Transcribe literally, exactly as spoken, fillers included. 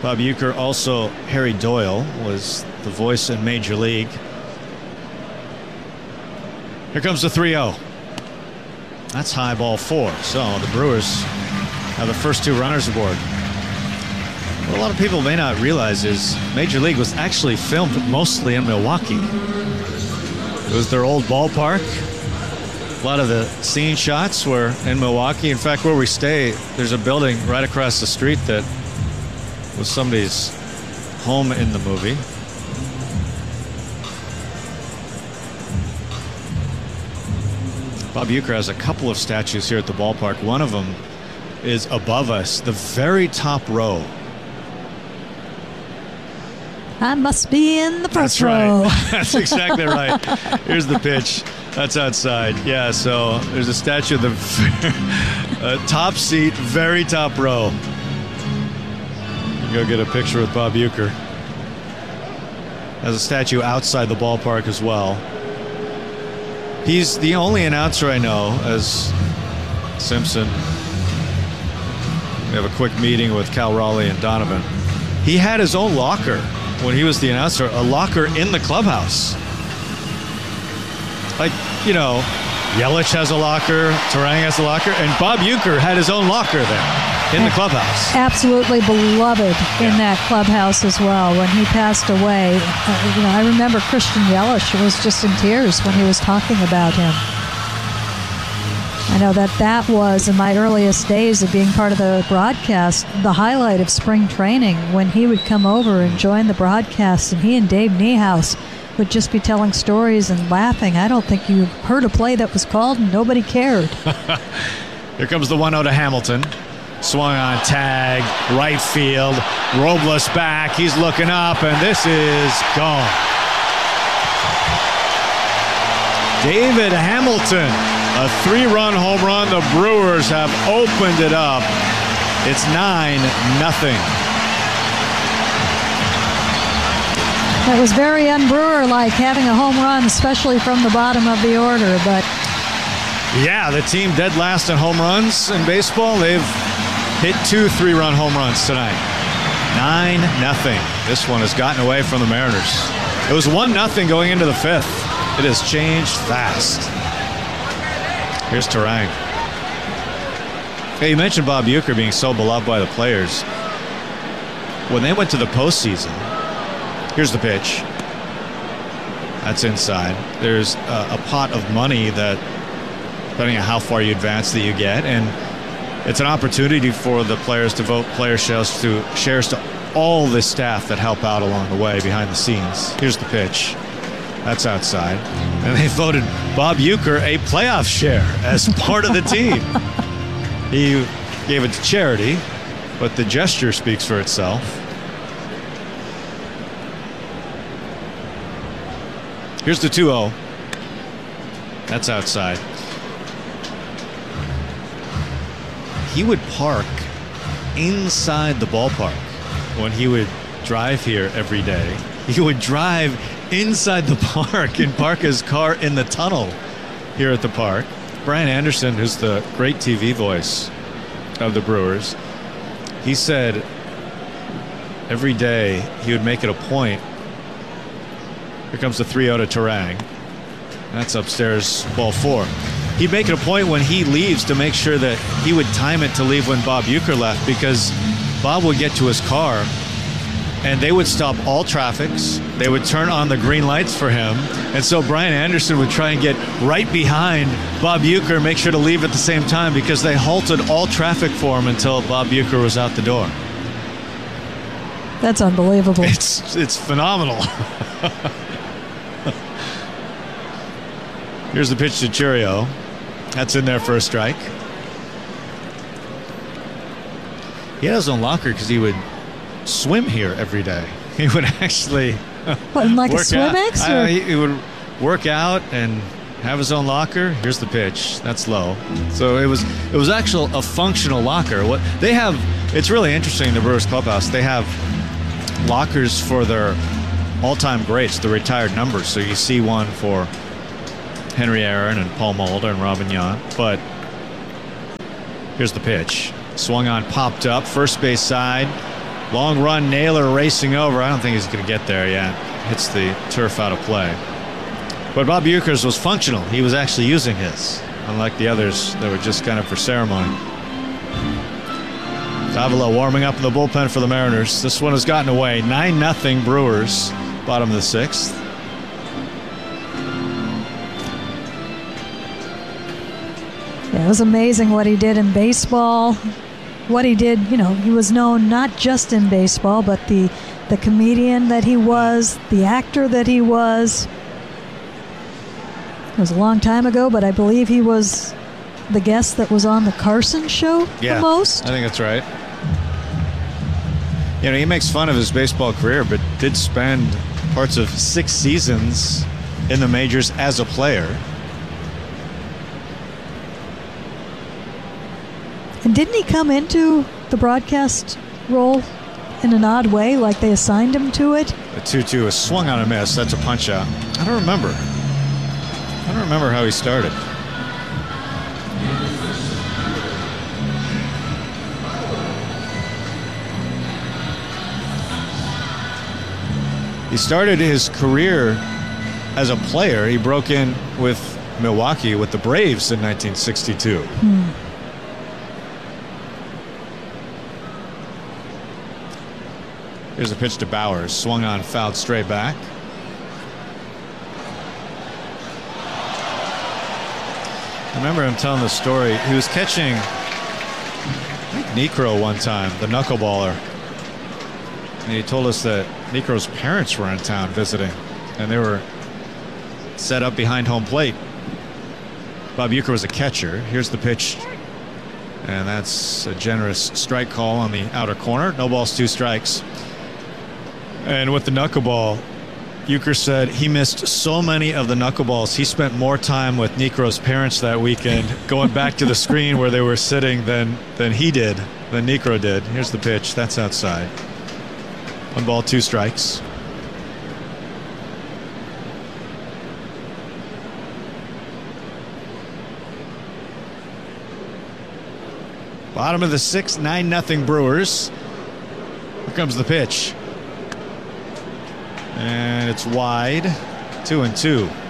Bob Uecker, also Harry Doyle, was the voice in Major League. Here comes the three oh. That's high, ball four. So the Brewers have the first two runners aboard. What a lot of people may not realize is Major League was actually filmed mostly in Milwaukee. It was their old ballpark. A lot of the scene shots were in Milwaukee. In fact, where we stay, there's a building right across the street that was somebody's home in the movie. Bob Uecker has a couple of statues here at the ballpark. One of them is above us, the very top row. I must be in the first That's right. row. That's exactly right. Here's the pitch. That's outside. Yeah, so there's a statue of the uh, top seat, very top row. Go get a picture with Bob Uecker. There's a statue outside the ballpark as well. He's the only announcer I know, as Simpson. We have a quick meeting with Cal Raleigh and Donovan. He had his own locker when he was the announcer, a locker in the clubhouse. Like, you know, Yelich has a locker, Turang has a locker, and Bob Uecker had his own locker there in the clubhouse. Absolutely beloved in Yeah. that clubhouse as well. When he passed away, uh, you know, I remember Christian Yelich was just in tears when he was talking about him. I know that that was, in my earliest days of being part of the broadcast, the highlight of spring training, when he would come over and join the broadcast, and he and Dave Niehaus would just be telling stories and laughing. I don't think you heard a play that was called and nobody cared. Here comes the one oh to Hamilton. Swung on tag, right field. Robles back. He's looking up, and this is gone. David Hamilton, a three-run home run. The Brewers have opened it up. It's nine nothing. It was very un-Brewer-like having a home run, especially from the bottom of the order. But Yeah, the team dead last in home runs in baseball. They've hit two three-run home runs tonight. nine nothing. This one has gotten away from the Mariners. It was one nothing going into the fifth. It has changed fast. Here's Turang. Hey, you mentioned Bob Uecker being so beloved by the players. When they went to the postseason, here's the pitch. That's inside. There's a, a pot of money that, depending on how far you advance, that you get, and it's an opportunity for the players to vote player shares to shares to all the staff that help out along the way behind the scenes. Here's the pitch. That's outside. And they voted Bob Uecker a playoff share as part of the team. He gave it to charity, but the gesture speaks for itself. Here's the two oh. That's outside. He would park inside the ballpark when he would drive here every day. He would drive inside the park and park his car in the tunnel here at the park. Brian Anderson, who's the great T V voice of the Brewers, he said every day he would make it a point. Here comes the three oh to Turang. That's upstairs, ball four. He'd make it a point when he leaves to make sure that he would time it to leave when Bob Uecker left, because Bob would get to his car and they would stop all traffics. They would turn on the green lights for him. And so Brian Anderson would try and get right behind Bob Uecker and make sure to leave at the same time, because they halted all traffic for him until Bob Uecker was out the door. that's unbelievable. It's, it's phenomenal. Here's the pitch to Churio. That's in there for a strike. He had his own locker because he would swim here every day. He would actually What, like a work out. Swimex? Uh, Or? he, he would work out and have his own locker. Here's the pitch. That's low. So it was it was actual a functional locker. What they have, it's really interesting. The Brewers clubhouse, they have lockers for their all-time greats, the retired numbers. So you see one for Henry Aaron and Paul Mulder and Robin Yount. But here's the pitch. Swung on, popped up, first base side. Long run, Naylor racing over. I don't think he's going to get there yet. Hits the turf out of play. But Bob Ueckers was functional. He was actually using his, unlike the others that were just kind of for ceremony. Davila warming up in the bullpen for the Mariners. This one has gotten away. nine nothing Brewers, bottom of the sixth. Yeah, it was amazing what he did in baseball. What he did, you know, he was known not just in baseball, but the, the comedian that he was, the actor that he was. It was a long time ago, but I believe he was the guest that was on the Carson show yeah, the most. I think that's right. You know, he makes fun of his baseball career, but did spend parts of six seasons in the majors as a player. And didn't he come into the broadcast role in an odd way, like they assigned him to it? The two two is swung on a miss. That's a punch out. I don't remember. I don't remember how he started. He started his career as a player. He broke in with Milwaukee with the Braves in nineteen sixty-two. Hmm. Here's a pitch to Bowers. Swung on, fouled straight back. I remember him telling the story. He was catching I think Niekro one time, the knuckleballer. And he told us that Niekro's parents were in town visiting, and they were set up behind home plate. Bob Uecker was a catcher. Here's the pitch. And that's a generous strike call on the outer corner. No balls, two strikes. And with the knuckleball, Uecker said he missed so many of the knuckleballs. He spent more time with Niekro's parents that weekend going back to the screen where they were sitting than, than he did, than Niekro did. Here's the pitch. That's outside. One ball, two strikes. Bottom of the sixth, nine nothing Brewers. Here comes the pitch. And it's wide, two and two.